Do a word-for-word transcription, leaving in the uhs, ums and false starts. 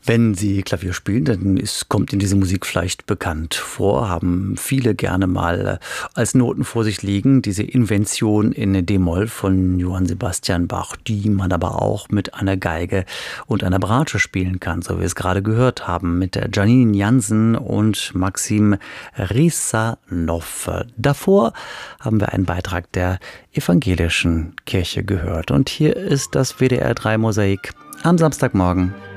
Wenn Sie Klavier spielen, dann ist, kommt Ihnen diese Musik vielleicht bekannt vor, haben viele gerne mal als Noten vor sich liegen. Diese Invention in D-Moll von Johann Sebastian Bach, die man aber auch mit einer Geige und einer Bratsche spielen kann, so wie wir es gerade gehört haben, mit der Janine Jansen und Maxim Rissanow. Davor haben wir einen Beitrag der Evangelischen Kirche gehört. Und hier ist das W D R drei Mosaik am Samstagmorgen.